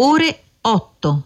ore 8.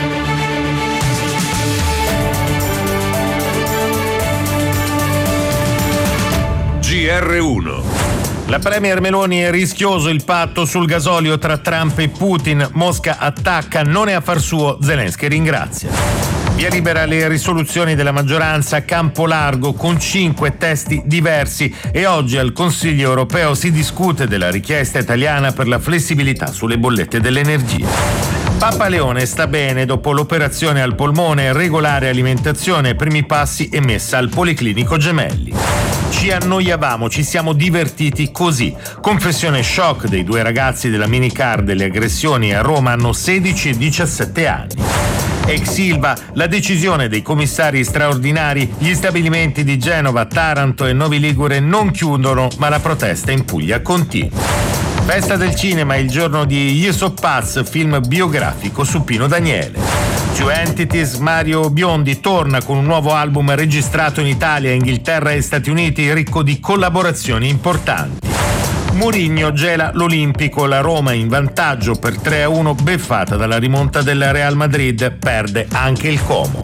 GR1. La premier Meloni è rischioso il patto sul gasolio tra Trump e Putin. Mosca attacca, non è affar suo. Zelensky ringrazia. Via libera le risoluzioni della maggioranza a campo largo con 5 testi diversi e oggi al Consiglio europeo si discute della richiesta italiana per la flessibilità sulle bollette dell'energia. Papa Leone sta bene dopo l'operazione al polmone, regolare alimentazione, primi passi e messa al Policlinico Gemelli. Ci annoiavamo, ci siamo divertiti così. Confessione shock dei 2 ragazzi della minicar delle aggressioni a Roma hanno 16 e 17 anni. Ex Ilva, la decisione dei commissari straordinari, gli stabilimenti di Genova, Taranto e Novi Ligure non chiudono, ma la protesta in Puglia continua. Festa del cinema, il giorno di Years of Paz, film biografico su Pino Daniele. Two Entities, Mario Biondi torna con un nuovo album registrato in Italia, Inghilterra e Stati Uniti, ricco di collaborazioni importanti. Mourinho gela l'Olimpico, la Roma in vantaggio per 3-1, beffata dalla rimonta del Real Madrid, perde anche il Como.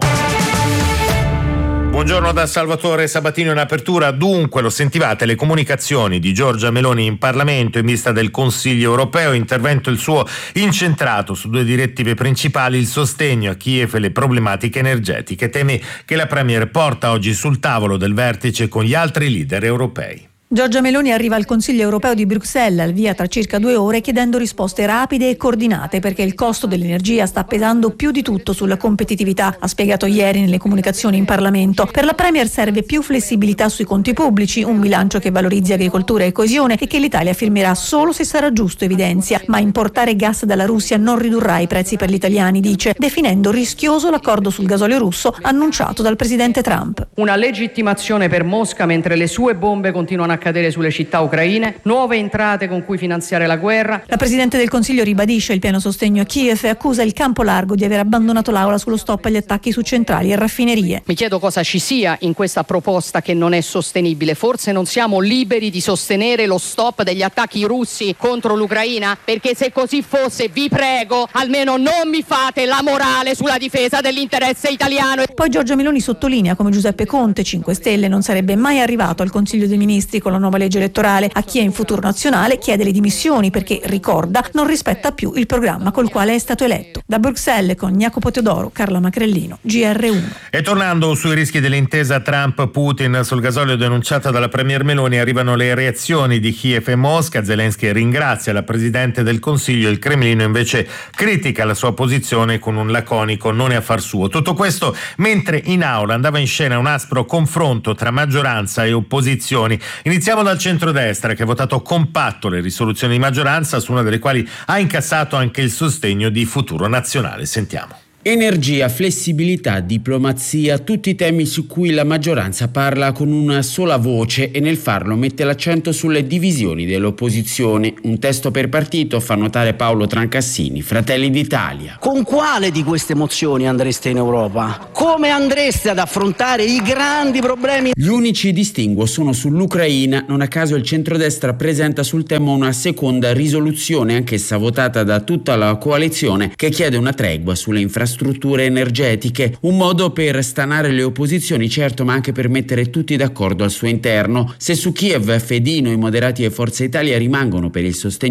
Buongiorno da Salvatore Sabatino in apertura. Dunque, lo sentivate, le comunicazioni di Giorgia Meloni in Parlamento in vista del Consiglio europeo, intervento il suo incentrato su 2 direttive principali, il sostegno a Kiev e le problematiche energetiche, temi che la Premier porta oggi sul tavolo del vertice con gli altri leader europei. Giorgia Meloni arriva al Consiglio europeo di Bruxelles al via tra circa 2 ore chiedendo risposte rapide e coordinate perché il costo dell'energia sta pesando più di tutto sulla competitività, ha spiegato ieri nelle comunicazioni in Parlamento. Per la Premier serve più flessibilità sui conti pubblici, un bilancio che valorizzi agricoltura e coesione e che l'Italia firmerà solo se sarà giusto, evidenzia, ma importare gas dalla Russia non ridurrà i prezzi per gli italiani, dice, definendo rischioso l'accordo sul gasolio russo annunciato dal presidente Trump. Una legittimazione per Mosca mentre le sue bombe continuano a cadere sulle città ucraine, nuove entrate con cui finanziare la guerra. La Presidente del Consiglio ribadisce il pieno sostegno a Kiev e accusa il campo largo di aver abbandonato l'Aula sullo stop agli attacchi su centrali e raffinerie. Mi chiedo cosa ci sia in questa proposta che non è sostenibile. Forse non siamo liberi di sostenere lo stop degli attacchi russi contro l'Ucraina? Perché se così fosse, vi prego, almeno non mi fate la morale sulla difesa dell'interesse italiano. Poi Giorgia Meloni sottolinea come Giuseppe Conte, 5 Stelle, non sarebbe mai arrivato al Consiglio dei Ministri con la nuova legge elettorale. A chi è in Futuro Nazionale chiede le dimissioni perché, ricorda, non rispetta più il programma col quale è stato eletto. Da Bruxelles con Jacopo Teodoro, Carla Macrellino, GR1. E tornando sui rischi dell'intesa Trump-Putin sul gasolio denunciata dalla Premier Meloni, arrivano le reazioni di Kiev e Mosca. Zelensky ringrazia la Presidente del Consiglio, il Cremlino invece critica la sua posizione con un laconico non è affar suo. Tutto questo mentre in aula andava in scena un aspro confronto tra maggioranza e opposizioni. Iniziamo dal centrodestra che ha votato compatto le risoluzioni di maggioranza, su una delle quali ha incassato anche il sostegno di Futuro Nazionale. Sentiamo. Energia, flessibilità, diplomazia, tutti temi su cui la maggioranza parla con una sola voce e nel farlo mette l'accento sulle divisioni delle opposizioni. Un testo per partito, fa notare Paolo Trancassini, Fratelli d'Italia. Con quale di queste mozioni andreste in Europa? Come andreste ad affrontare i grandi problemi? Gli unici distinguo sono sull'Ucraina. Non a caso il centrodestra presenta sul tema una seconda risoluzione, anch'essa votata da tutta la coalizione, che chiede una tregua sulle infrastrutture energetiche, un modo per stanare le opposizioni, certo, ma anche per mettere tutti d'accordo al suo interno. Se su Kiev Fedino, i moderati e Forza Italia rimangono per il sostegno